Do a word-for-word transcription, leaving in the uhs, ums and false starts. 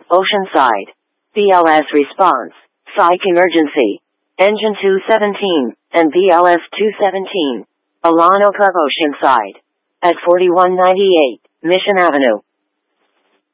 Oceanside. B L S response. Psych emergency. Engine two seventeen, and B L S two seventeen. Alano Club Oceanside. At forty-one ninety-eight, Mission Avenue.